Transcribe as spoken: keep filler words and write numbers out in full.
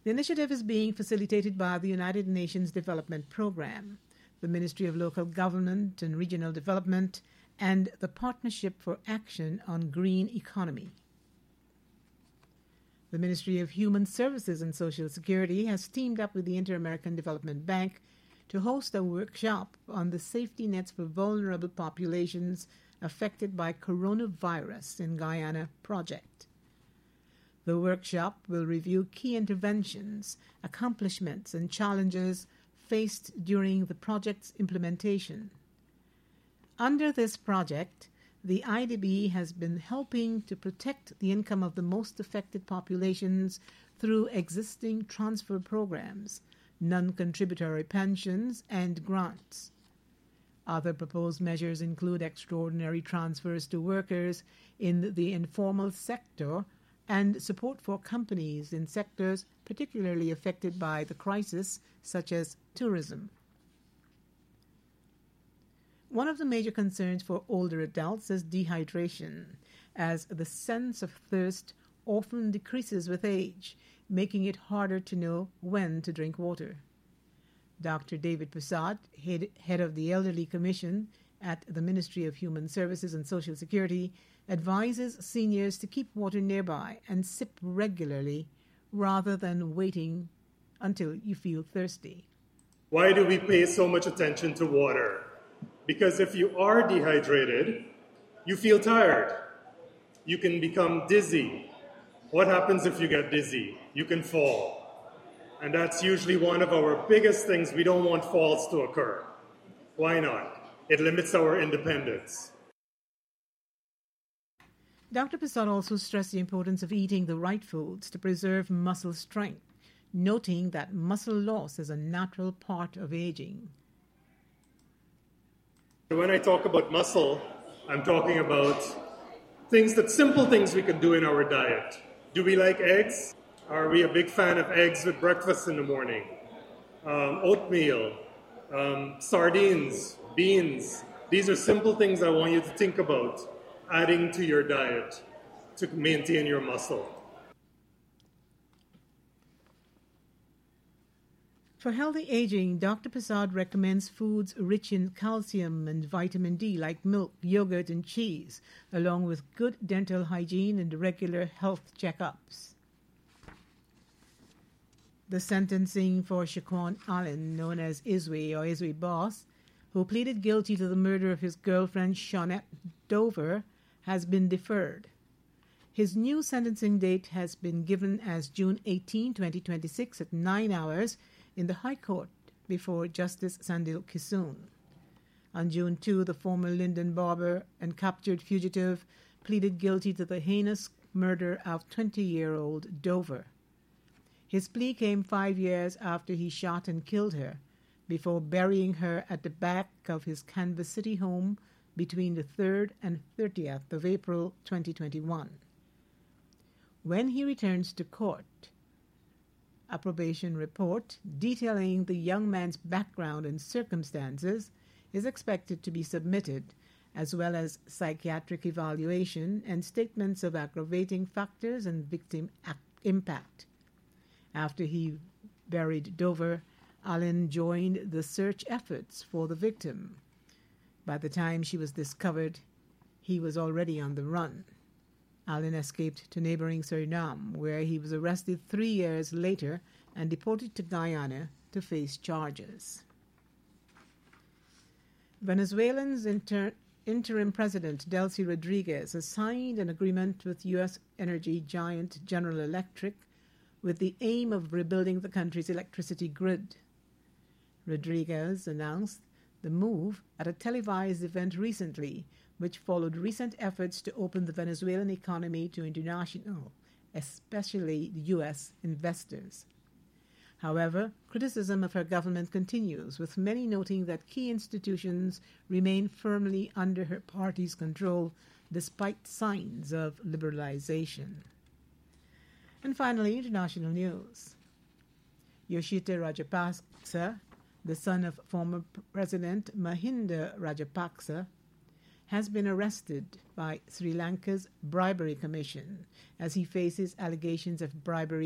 The initiative is being facilitated by the United Nations Development Programme, the Ministry of Local Government and Regional Development, and the Partnership for Action on Green Economy. The Ministry of Human Services and Social Security has teamed up with the Inter-American Development Bank to host a workshop on the safety nets for vulnerable populations affected by coronavirus in Guyana project. The workshop will review key interventions, accomplishments, and challenges faced during the project's implementation. Under this project, the I D B has been helping to protect the income of the most affected populations through existing transfer programs, non-contributory pensions, and grants. Other proposed measures include extraordinary transfers to workers in the informal sector and support for companies in sectors particularly affected by the crisis, such as tourism. One of the major concerns for older adults is dehydration, as the sense of thirst often decreases with age, making it harder to know when to drink water. Doctor David Prasad, head, head of the Elderly Commission at the Ministry of Human Services and Social Security, advises seniors to keep water nearby and sip regularly rather than waiting until you feel thirsty. Why do we pay so much attention to water? Because if you are dehydrated, you feel tired. You can become dizzy. What happens if you get dizzy? You can fall. And that's usually one of our biggest things. We don't want falls to occur. Why not? It limits our independence. Doctor Prasad also stressed the importance of eating the right foods to preserve muscle strength, noting that muscle loss is a natural part of aging. When I talk about muscle, I'm talking about things that simple things we can do in our diet. Do we like eggs? Are we a big fan of eggs with breakfast in the morning? Um, oatmeal, um, sardines, beans. These are simple things I want you to think about adding to your diet to maintain your muscle. For healthy aging, Doctor Prasad recommends foods rich in calcium and vitamin D like milk, yogurt, and cheese, along with good dental hygiene and regular health checkups. The sentencing for Shaquan Allen, known as Iswe or Iswe Boss, who pleaded guilty to the murder of his girlfriend Shawnette Dover, has been deferred. His new sentencing date has been given as June eighteenth, twenty twenty-six at nine hours in the High Court before Justice Sandil Kissoon. On June second, the former Lyndon Barber and captured fugitive pleaded guilty to the heinous murder of twenty-year-old Dover. His plea came five years after he shot and killed her, before burying her at the back of his Kansas City home between the third and thirtieth of April twenty twenty-one. When he returns to court, a probation report detailing the young man's background and circumstances is expected to be submitted, as well as psychiatric evaluation and statements of aggravating factors and victim ac- impact. After he buried Dover, Allen joined the search efforts for the victim. By the time she was discovered, he was already on the run. Allen escaped to neighboring Suriname, where he was arrested three years later and deported to Guyana to face charges. Venezuelan's inter- interim president, Delcy Rodriguez, has signed an agreement with U S energy giant General Electric with the aim of rebuilding the country's electricity grid. Rodriguez announced the move at a televised event recently, which followed recent efforts to open the Venezuelan economy to international, especially U S investors. However, criticism of her government continues, with many noting that key institutions remain firmly under her party's control despite signs of liberalization. And finally, international news. Yoshita Rajapaksa, the son of former President Mahinda Rajapaksa, has been arrested by Sri Lanka's Bribery Commission as he faces allegations of bribery